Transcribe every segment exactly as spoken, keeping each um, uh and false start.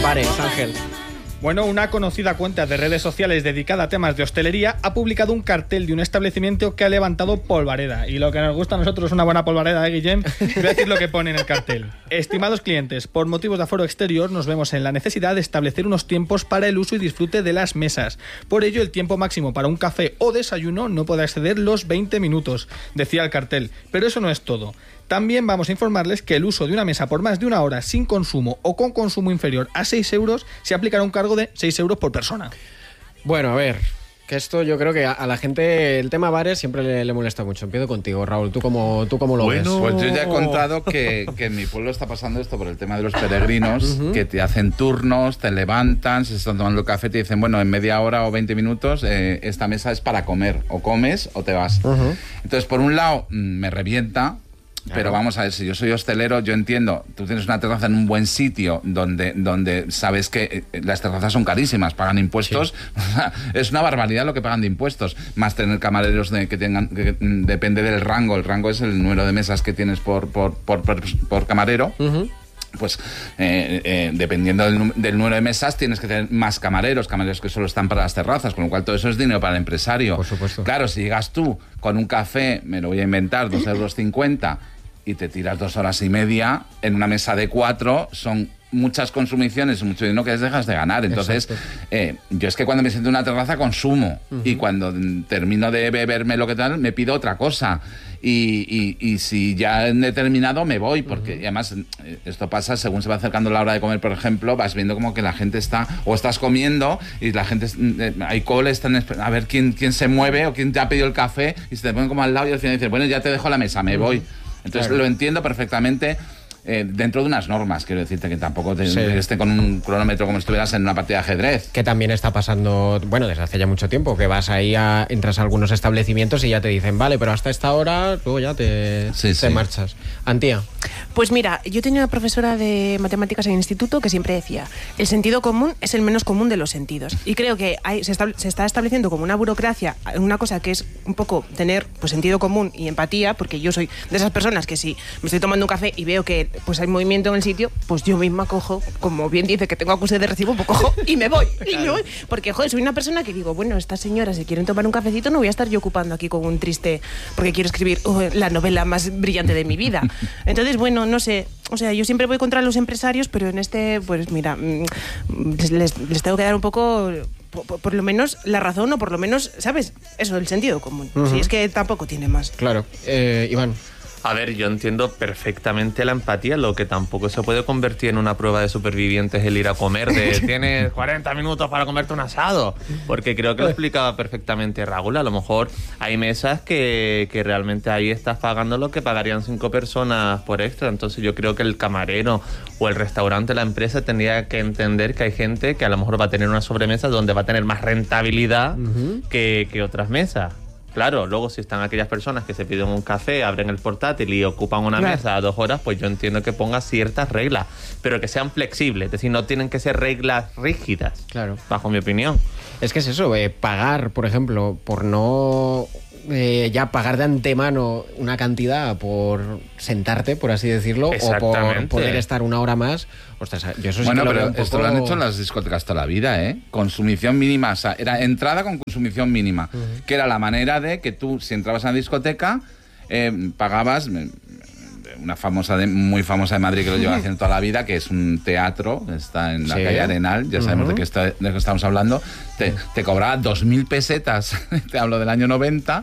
bares, Ángel. Bueno, una conocida cuenta de redes sociales dedicada a temas de hostelería ha publicado un cartel de un establecimiento que ha levantado polvareda. Y lo que nos gusta a nosotros es una buena polvareda, ¿eh, Guillem? Voy a decir lo que pone en el cartel. Estimados clientes, por motivos de aforo exterior nos vemos en la necesidad de establecer unos tiempos para el uso y disfrute de las mesas. Por ello, el tiempo máximo para un café o desayuno no puede exceder los veinte minutos, decía el cartel. Pero eso no es todo. También vamos a informarles que el uso de una mesa por más de una hora sin consumo o con consumo inferior a seis euros se aplicará un cargo de seis euros por persona. Bueno, a ver, que esto yo creo que a, a la gente el tema bares siempre le, le molesta mucho. Empiezo contigo, Raúl. ¿Tú cómo, tú cómo lo bueno, ves? Pues yo ya he contado que, que en mi pueblo está pasando esto por el tema de los peregrinos, uh-huh. que te hacen turnos, te levantan, se están tomando café, te dicen, bueno, en media hora o veinte minutos eh, esta mesa es para comer. O comes o te vas. Uh-huh. Entonces, por un lado, me revienta. Pero vamos a ver, si yo soy hostelero, yo entiendo, tú tienes una terraza en un buen sitio donde, donde sabes que las terrazas son carísimas, pagan impuestos, sí. Es una barbaridad lo que pagan de impuestos, más tener camareros de, que tengan, que depende del rango, el rango es el número de mesas que tienes por, por, por, por, por camarero. Uh-huh. Pues eh, eh, dependiendo del, del número de mesas tienes que tener más camareros, camareros que solo están para las terrazas, con lo cual todo eso es dinero para el empresario. Por supuesto. Claro, si llegas tú con un café, me lo voy a inventar, dos euros cincuenta y te tiras dos horas y media en una mesa de cuatro, son muchas consumiciones, mucho dinero que dejas de ganar. Entonces, eh, yo es que cuando me siento en una terraza consumo, uh-huh. y cuando termino de beberme lo que tal, me pido otra cosa. Y, y, y si ya he determinado, me voy, porque uh-huh. además esto pasa según se va acercando la hora de comer, por ejemplo, vas viendo como que la gente está, o estás comiendo y la gente, eh, hay cola, están a ver quién, quién se mueve o quién te ha pedido el café y se te ponen como al lado y al final dices, bueno, ya te dejo la mesa, me uh-huh. voy. Entonces, claro, lo entiendo perfectamente. Eh, dentro de unas normas, quiero decirte que tampoco te, sí. esté con un cronómetro como si estuvieras en una partida de ajedrez. Que también está pasando, bueno, desde hace ya mucho tiempo, que vas ahí, a, entras a algunos establecimientos y ya te dicen, vale, pero hasta esta hora luego ya te, sí, te sí. marchas. Antía. Pues mira, yo tenía una profesora de matemáticas en el instituto que siempre decía, el sentido común es el menos común de los sentidos. Y creo que hay, se, está, se está estableciendo como una burocracia, una cosa que es un poco tener pues sentido común y empatía, porque yo soy de esas personas que si me estoy tomando un café y veo que pues hay movimiento en el sitio, pues yo misma cojo, como bien dice que tengo acuse de recibo, pues cojo y me voy, y me voy. Porque, joder, soy una persona que digo, bueno, estas señoras si quieren tomar un cafecito, no voy a estar yo ocupando aquí con un triste, porque quiero escribir uh, la novela más brillante de mi vida. Entonces, bueno, no sé, o sea, yo siempre voy contra los empresarios, pero en este, pues mira, les, les tengo que dar un poco... Por, por lo menos la razón, o por lo menos, ¿sabes? Eso, el sentido común. Uh-huh. Si es que tampoco tiene más. Claro. Eh, Iván. A ver, yo entiendo perfectamente la empatía, lo que tampoco se puede convertir en una prueba de supervivientes el ir a comer de tienes cuarenta minutos para comerte un asado, porque creo que lo explicaba perfectamente Raúl. A lo mejor hay mesas que, que realmente ahí estás pagando lo que pagarían cinco personas por extra, entonces yo creo que el camarero o el restaurante, la empresa, tendría que entender que hay gente que a lo mejor va a tener una sobremesa donde va a tener más rentabilidad uh-huh. que, que otras mesas. Claro, luego si están aquellas personas que se piden un café, abren el portátil y ocupan una claro. mesa a dos horas, pues yo entiendo que ponga ciertas reglas, pero que sean flexibles, es decir, no tienen que ser reglas rígidas, claro, bajo mi opinión. Es que es eso, eh, pagar, por ejemplo, por no... Eh, ya pagar de antemano una cantidad por sentarte, por así decirlo, o por poder estar una hora más. Ostras, yo eso sí bueno, que lo pero veo un poco... esto lo han hecho en las discotecas toda la vida, ¿eh? Consumición mínima, o sea, era entrada con consumición mínima, uh-huh. que era la manera de que tú, si entrabas a la discoteca, eh, pagabas... una famosa de, muy famosa de Madrid que lo lleva haciendo toda la vida, que es un teatro, está en la sí. calle Arenal, ya sabemos uh-huh. de, qué está, de qué estamos hablando, te, te cobraba dos mil pesetas, te hablo del año noventa,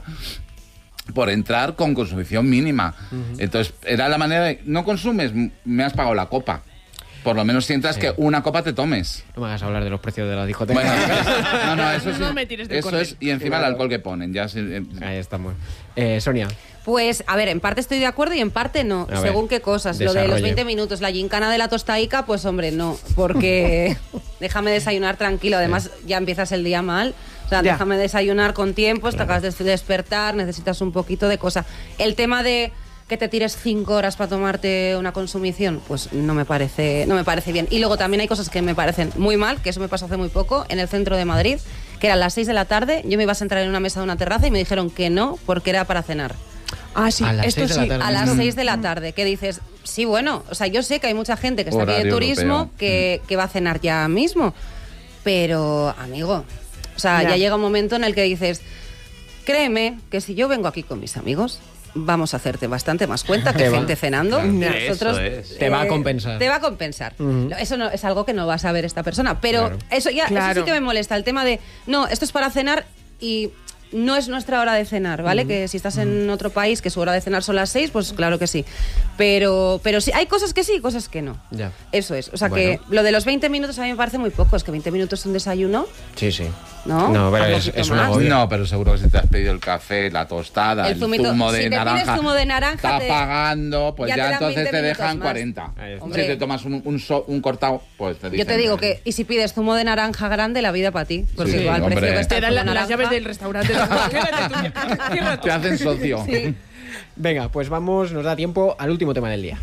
por entrar con consumición mínima. Uh-huh. Entonces, era la manera de, no consumes, me has pagado la copa. Por lo menos sientas sí. que una copa te tomes. No me hagas hablar de los precios de la discoteca. Bueno, no, no, eso sí. No me tires de eso es, y encima el alcohol que ponen. Ya sí, eh. Ahí estamos. Eh, Sonia. Pues, a ver, en parte estoy de acuerdo y en parte no, a según ver, qué cosas. desarrolle. Lo de los veinte minutos, la gincana de la tostaica, pues hombre, no, porque déjame desayunar tranquilo, además sí. ya empiezas el día mal. O sea, ya. déjame desayunar con tiempo, te acabas de despertar, necesitas un poquito de cosa. El tema de que te tires cinco horas para tomarte una consumición, pues no me parece, no me parece bien. Y luego también hay cosas que me parecen muy mal, que eso me pasó hace muy poco, en el centro de Madrid, que eran las seis de la tarde, yo me iba a sentar en una mesa de una terraza y me dijeron que no, porque era para cenar. Ah, sí, a las esto seis de sí. la tarde. A las seis de la tarde, ¿qué dices? sí, bueno, o sea, yo sé que hay mucha gente que está aquí de turismo que, que va a cenar ya mismo, pero, amigo, o sea, ya. ya llega un momento en el que dices, créeme que si yo vengo aquí con mis amigos, vamos a hacerte bastante más cuenta que gente va. cenando. Claro, Nosotros, es. eh, te va a compensar. Te va a compensar. Uh-huh. Eso no, es algo que no va a saber esta persona. Pero claro. eso ya claro. eso sí que me molesta. El tema de, no, esto es para cenar y no es nuestra hora de cenar, ¿vale? Uh-huh. Que si estás en otro país, que su hora de cenar son las seis, pues claro que sí. Pero, pero sí, hay cosas que sí y cosas que no. Ya. Eso es. O sea bueno. que lo de los veinte minutos a mí me parece muy poco. Es que veinte minutos es un desayuno. Sí, sí. ¿No? No, pero es, es una agobio. No, pero seguro que si te has pedido el café, la tostada, el, zumito, el zumo de si naranja. Si te zumo de naranja, está te, pagando, pues ya, ya te entonces te dejan cuarenta. Si te tomas un, un, so, un cortado, pues te dicen. Yo te digo que, y si pides zumo de naranja grande, la vida para ti. Porque sí, igual hombre. precio que está te dan la, naranja, las llaves del restaurante. Te hacen socio. Sí. Venga, pues vamos, nos da tiempo al último tema del día.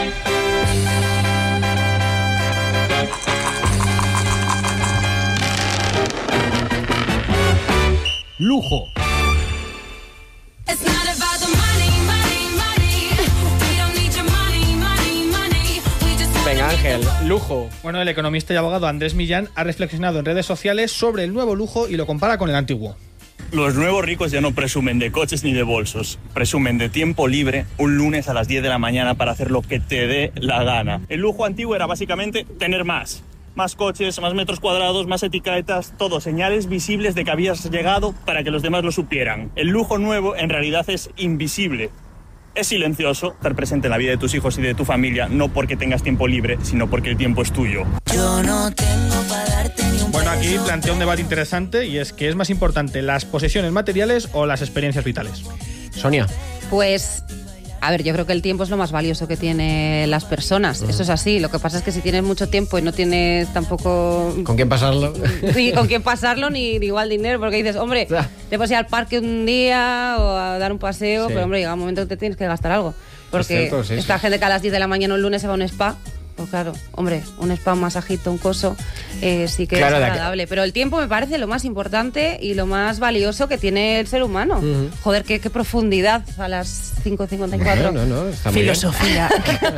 Lujo. Venga, Ángel, lujo. Bueno, el economista y abogado Andrés Millán ha reflexionado en redes sociales sobre el nuevo lujo y lo compara con el antiguo. Los nuevos ricos ya no presumen de coches ni de bolsos, presumen de tiempo libre un lunes a las diez de la mañana para hacer lo que te dé la gana. El lujo antiguo era básicamente tener más. Más coches, más metros cuadrados, más etiquetas, todo, señales visibles de que habías llegado para que los demás lo supieran. El lujo nuevo en realidad es invisible. Es silencioso, estar presente en la vida de tus hijos y de tu familia, no porque tengas tiempo libre, sino porque el tiempo es tuyo. Yo no tengo para darte ni un Bueno, aquí plantea un debate interesante y es que es más importante las posesiones materiales o las experiencias vitales. Sonia. Pues... A ver, yo creo que el tiempo es lo más valioso que tienen las personas. Uh-huh. Eso es así. Lo que pasa es que si tienes mucho tiempo y no tienes tampoco... ¿Con quién pasarlo? Ni con quién pasarlo, ni, ni igual dinero. Porque dices, hombre, te puedes ir al parque un día o a dar un paseo, sí. pero hombre, llega un momento que te tienes que gastar algo. Porque cierto, sí, esta sí. gente que a las diez de la mañana un lunes se va a un spa... Pues claro, hombre, un spa, un masajito, un coso, eh, sí que claro, es agradable. Pero el tiempo me parece lo más importante y lo más valioso que tiene el ser humano. Uh-huh. Joder, qué, qué profundidad a las cinco cincuenta y cuatro. No, no, no, está muy filosofía.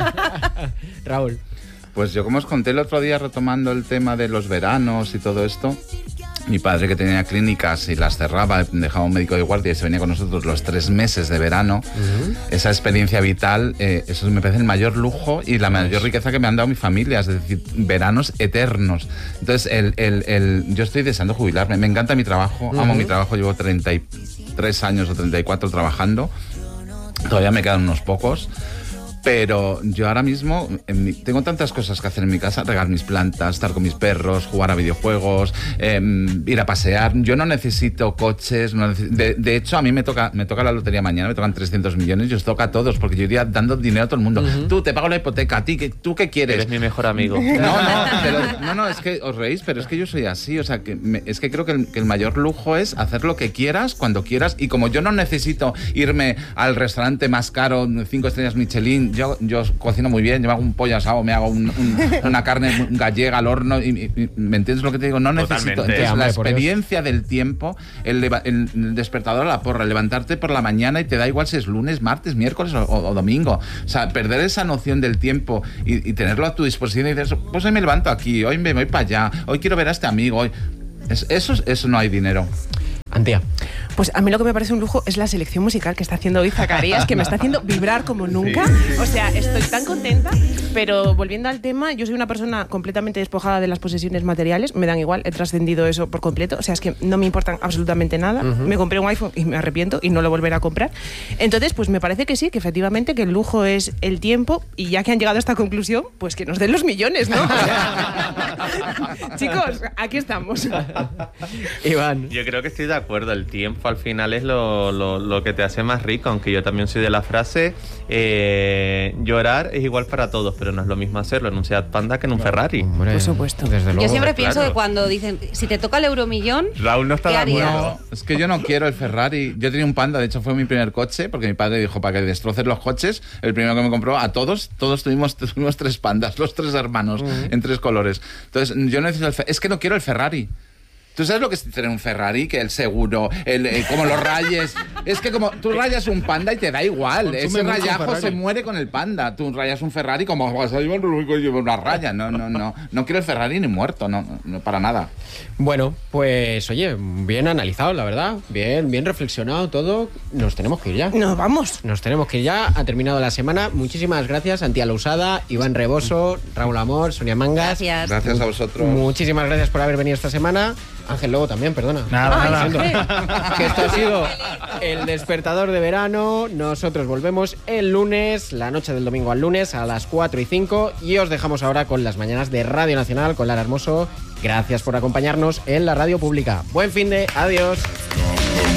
Raúl. Pues yo, como os conté el otro día, retomando el tema de los veranos y todo esto, mi padre, que tenía clínicas y las cerraba, dejaba un médico de guardia y se venía con nosotros los tres meses de verano, uh-huh. esa experiencia vital, eh, eso me parece el mayor lujo y la mayor riqueza que me han dado mi familia, es decir, veranos eternos. Entonces, el, el, el, yo estoy deseando jubilarme, me encanta mi trabajo, uh-huh. amo mi trabajo, llevo treinta y tres años o treinta y cuatro trabajando, todavía me quedan unos pocos. Pero yo ahora mismo en mi, tengo tantas cosas que hacer en mi casa: regar mis plantas, estar con mis perros, jugar a videojuegos, eh, ir a pasear. Yo no necesito coches. No necesito, de, de hecho, a mí me toca me toca la lotería mañana, me tocan trescientos millones y os toca a todos, porque yo iría dando dinero a todo el mundo. Uh-huh. Tú, te pago la hipoteca, a ti, ¿tú qué quieres? Eres mi mejor amigo. No, no, pero, no, no, es que os reís, pero es que yo soy así. O sea, que me, es que creo que el, que el mayor lujo es hacer lo que quieras, cuando quieras. Y como yo no necesito irme al restaurante más caro, cinco estrellas Michelin, Yo, yo cocino muy bien, yo me hago un pollo asado, me hago un, un, una carne gallega al horno, y, y, ¿me entiendes lo que te digo? No necesito. Totalmente. Entonces, Hombre, la experiencia del tiempo, el, leva, el, el despertador a la porra, levantarte por la mañana y te da igual si es lunes, martes, miércoles o, o, o domingo. O sea, perder esa noción del tiempo y, y tenerlo a tu disposición y dices, pues hoy me levanto aquí, hoy me voy para allá, hoy quiero ver a este amigo, hoy... Es, eso, eso no hay dinero. Antía. Pues a mí lo que me parece un lujo es la selección musical que está haciendo hoy Zacarías, que me está haciendo vibrar como nunca. Sí. O sea, estoy tan contenta. Pero volviendo al tema, yo soy una persona completamente despojada de las posesiones materiales. Me dan igual, he trascendido eso por completo. O sea, es que no me importan absolutamente nada. Uh-huh. Me compré un iPhone y me arrepiento y no lo volveré a comprar. Entonces, pues me parece que sí, que efectivamente que el lujo es el tiempo. Y ya que han llegado a esta conclusión, pues que nos den los millones, ¿no? O sea, chicos, aquí estamos. Iván. Yo creo que estoy de acuerdo. El tiempo al final es lo, lo, lo que te hace más rico, aunque yo también soy de la frase eh, llorar es igual para todos, pero no es lo mismo hacerlo en un Seat Panda que en un Ferrari. Hombre, por supuesto. Desde luego. Yo siempre pienso claro. que cuando dicen, si te toca el euromillón, Raúl no está de acuerdo. No, es que yo no quiero el Ferrari. Yo tenía un Panda, de hecho fue mi primer coche, porque mi padre dijo, para que destroces los coches, el primero que me compró, a todos, todos tuvimos, tuvimos tres Pandas, los tres hermanos, uh-huh. en tres colores. Entonces, yo necesito el Ferrari. Es que no quiero el Ferrari. ¿Tú sabes lo que es tener un Ferrari? Que el seguro, el, el, como los rayes... Es que como tú rayas un Panda y te da igual. Ese rayajo se muere con el Panda. Tú rayas un Ferrari como vas a llevar una raya. No, no, no. No quiero el Ferrari ni muerto, no, no para nada. Bueno, pues oye, bien analizado, la verdad. Bien, bien reflexionado todo. Nos tenemos que ir ya. Nos vamos. Nos tenemos que ir ya. Ha terminado la semana. Muchísimas gracias, Antía Lousada, Iván Reboso, Raúl Amor, Sonia Mangas. Gracias. Gracias a vosotros. Muchísimas gracias por haber venido esta semana. Ángel Lobo también, perdona. Nada, Ay, nada. Que esto ha sido el despertador de verano. Nosotros volvemos el lunes, la noche del domingo al lunes, a las cuatro y cinco. Y os dejamos ahora con las mañanas de Radio Nacional, con Lara Hermoso. Gracias por acompañarnos en la radio pública. Buen fin de... Adiós.